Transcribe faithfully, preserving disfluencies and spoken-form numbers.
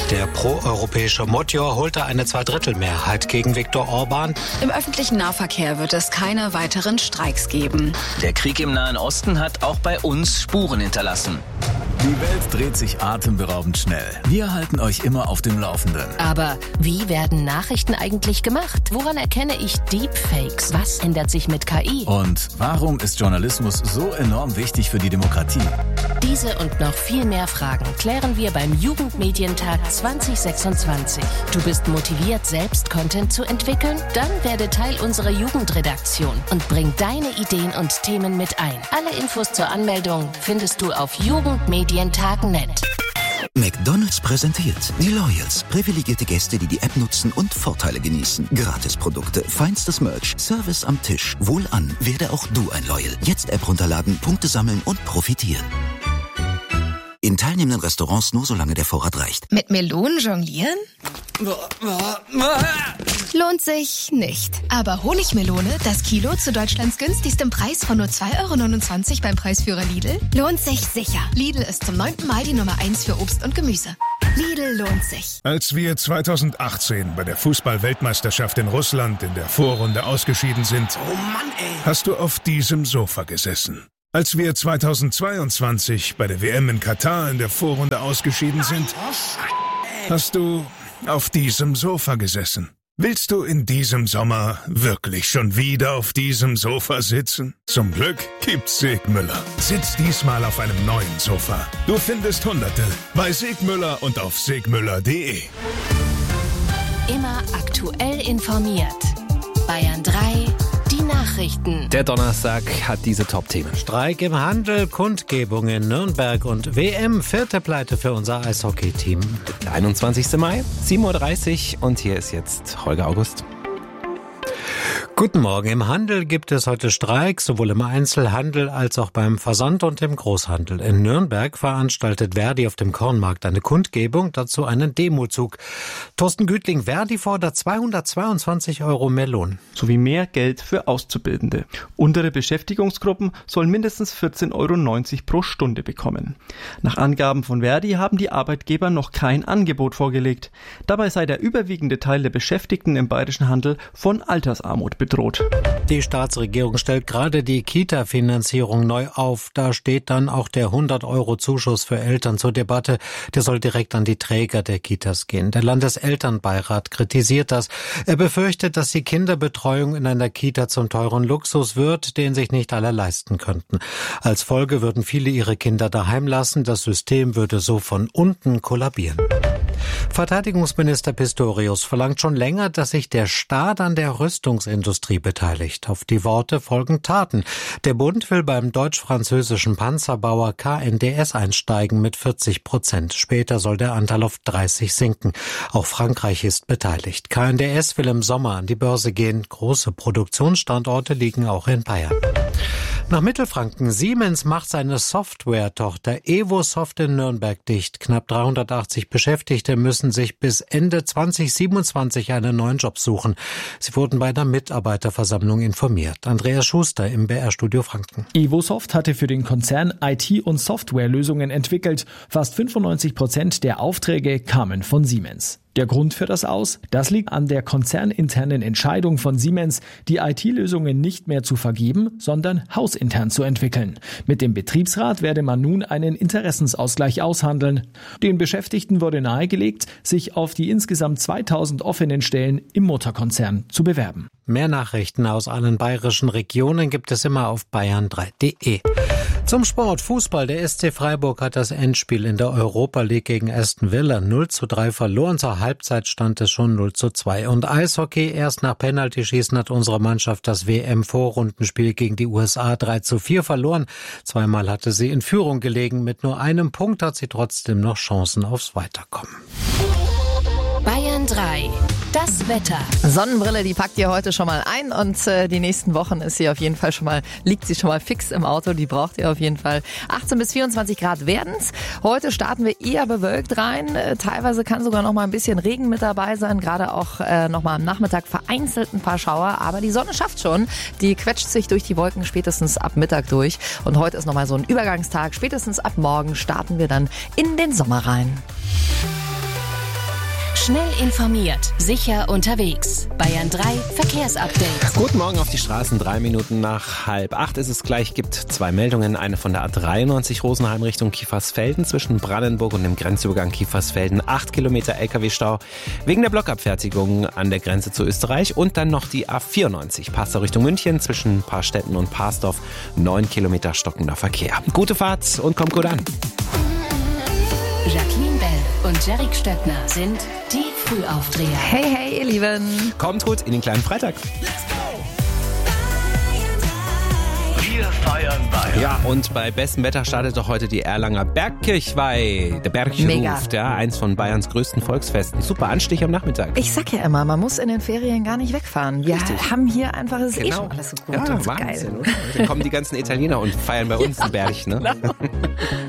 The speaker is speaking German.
Der proeuropäische Motjor holte eine Zweidrittelmehrheit gegen Viktor Orban. Im öffentlichen Nahverkehr wird es keine weiteren Streiks geben. Der Krieg im Nahen Osten hat auch bei uns Spuren hinterlassen. Die Welt dreht sich atemberaubend schnell. Wir halten euch immer auf dem Laufenden. Aber wie werden Nachrichten eigentlich gemacht? Woran erkenne ich Deepfakes? Was ändert sich mit K I? Und warum ist Journalismus so enorm wichtig für die Demokratie? Diese und noch viel mehr Fragen klären wir beim Jugendmedientag zwanzig sechsundzwanzig. Du bist motiviert, selbst Content zu entwickeln? Dann werde Teil unserer Jugendredaktion und bring deine Ideen und Themen mit ein. Alle Infos zur Anmeldung findest du auf jugendmedientag punkt net. McDonald's präsentiert die Loyals. Privilegierte Gäste, die die App nutzen und Vorteile genießen. Gratisprodukte, feinstes Merch, Service am Tisch. Wohlan, werde auch du ein Loyal. Jetzt App runterladen, Punkte sammeln und profitieren. In teilnehmenden Restaurants nur solange der Vorrat reicht. Mit Melonen jonglieren? Lohnt sich nicht. Aber Honigmelone, das Kilo zu Deutschlands günstigstem Preis von nur zwei Euro neunundzwanzig beim Preisführer Lidl, lohnt sich sicher. Lidl ist zum neunten Mal die Nummer eins für Obst und Gemüse. Lidl lohnt sich. Als wir zweitausendachtzehn bei der Fußball-Weltmeisterschaft in Russland in der Vorrunde ausgeschieden sind, oh Mann, ey. hast du auf diesem Sofa gesessen. Als wir zweitausendzweiundzwanzig bei der W M in Katar in der Vorrunde ausgeschieden sind, hast du auf diesem Sofa gesessen. Willst du in diesem Sommer wirklich schon wieder auf diesem Sofa sitzen? Zum Glück gibt's Segmüller. Sitz diesmal auf einem neuen Sofa. Du findest Hunderte bei Segmüller und auf segmüller punkt de. Immer aktuell informiert. Bayern drei, die Nachrichten. Der Donnerstag hat diese Top-Themen. Streik im Handel, Kundgebung in Nürnberg und W M, vierte Pleite für unser Eishockey-Team. Der einundzwanzigsten Mai, sieben Uhr dreißig und hier ist jetzt Holger August. Guten Morgen. Im Handel gibt es heute Streiks, sowohl im Einzelhandel als auch beim Versand und im Großhandel. In Nürnberg veranstaltet Verdi auf dem Kornmarkt eine Kundgebung, dazu einen Demozug. Thorsten Gütling, Verdi fordert zweihundertzweiundzwanzig Euro mehr Lohn. Sowie mehr Geld für Auszubildende. Untere Beschäftigungsgruppen sollen mindestens vierzehn Euro neunzig pro Stunde bekommen. Nach Angaben von Verdi haben die Arbeitgeber noch kein Angebot vorgelegt. Dabei sei der überwiegende Teil der Beschäftigten im bayerischen Handel von Altersarmut bedroht. Die Staatsregierung stellt gerade die Kita-Finanzierung neu auf. Da steht dann auch der hundert Euro Zuschuss für Eltern zur Debatte. Der soll direkt an die Träger der Kitas gehen. Der Landeselternbeirat kritisiert das. Er befürchtet, dass die Kinderbetreuung in einer Kita zum teuren Luxus wird, den sich nicht alle leisten könnten. Als Folge würden viele ihre Kinder daheim lassen. Das System würde so von unten kollabieren. Verteidigungsminister Pistorius verlangt schon länger, dass sich der Staat an der Rüstungsindustrie beteiligt. Auf die Worte folgen Taten. Der Bund will beim deutsch-französischen Panzerbauer K N D S einsteigen mit vierzig Prozent. Später soll der Anteil auf dreißig sinken. Auch Frankreich ist beteiligt. K N D S will im Sommer an die Börse gehen. Große Produktionsstandorte liegen auch in Bayern. Nach Mittelfranken. Siemens macht seine Software-Tochter Evosoft in Nürnberg dicht. Knapp dreihundertachtzig Beschäftigte müssen sich bis Ende zwanzig siebenundzwanzig einen neuen Job suchen. Sie wurden bei einer Mitarbeiterversammlung informiert. Andreas Schuster im B R-Studio Franken. Evosoft hatte für den Konzern I T- und Softwarelösungen entwickelt. Fast fünfundneunzig Prozent der Aufträge kamen von Siemens. Der Grund für das Aus? Das liegt an der konzerninternen Entscheidung von Siemens, die I T-Lösungen nicht mehr zu vergeben, sondern hausintern zu entwickeln. Mit dem Betriebsrat werde man nun einen Interessensausgleich aushandeln. Den Beschäftigten wurde nahegelegt, sich auf die insgesamt zweitausend offenen Stellen im Mutterkonzern zu bewerben. Mehr Nachrichten aus allen bayerischen Regionen gibt es immer auf bayern drei punkt de. Zum Sport. Fußball. Der S C Freiburg hat das Endspiel in der Europa League gegen Aston Villa null zu drei verloren. Zur Halbzeit stand es schon null zu zwei. Und Eishockey. Erst nach Penaltyschießen hat unsere Mannschaft das W M-Vorrundenspiel gegen die U S A drei zu vier verloren. Zweimal hatte sie in Führung gelegen. Mit nur einem Punkt hat sie trotzdem noch Chancen aufs Weiterkommen. Bayern drei. Das Wetter. Sonnenbrille, die packt ihr heute schon mal ein und äh, die nächsten Wochen ist sie auf jeden Fall schon mal, liegt sie schon mal fix im Auto, die braucht ihr auf jeden Fall. achtzehn bis vierundzwanzig Grad werden's. Heute starten wir eher bewölkt rein, äh, teilweise kann sogar noch mal ein bisschen Regen mit dabei sein, gerade auch äh, noch mal am Nachmittag vereinzelt ein paar Schauer, aber die Sonne schafft schon, die quetscht sich durch die Wolken spätestens ab Mittag durch und heute ist noch mal so ein Übergangstag, spätestens ab morgen starten wir dann in den Sommer rein. Schnell informiert, sicher unterwegs. Bayern drei Verkehrsupdate. Guten Morgen auf die Straßen. Drei Minuten nach halb acht ist es gleich. Gibt zwei Meldungen. Eine von der A dreiundneunzig Rosenheim Richtung Kiefersfelden zwischen Brandenburg und dem Grenzübergang Kiefersfelden. Acht Kilometer L K W-Stau wegen der Blockabfertigung an der Grenze zu Österreich. Und dann noch die A vierundneunzig Passau Richtung München zwischen Paarstetten und Parsdorf. Neun Kilometer stockender Verkehr. Gute Fahrt und kommt gut an. Jacqueline Bell und Jarek Stöckner sind die Frühaufdreher. Hey, hey, ihr Lieben. Kommt gut in den kleinen Freitag. Wir feiern Bayern. Ja, und bei bestem Wetter startet doch heute die Erlanger Bergkirchweih. Der Berg Mega. ruft, ja, eins von Bayerns größten Volksfesten. Super Anstich am Nachmittag. Ich sag ja immer, man muss in den Ferien gar nicht wegfahren. Wir Richtig. haben hier einfach, es ist eh Genau. schon alles so gut Ja, und so Wahnsinn, geil. oder? Dann kommen die ganzen Italiener und feiern bei uns den Berg, ne?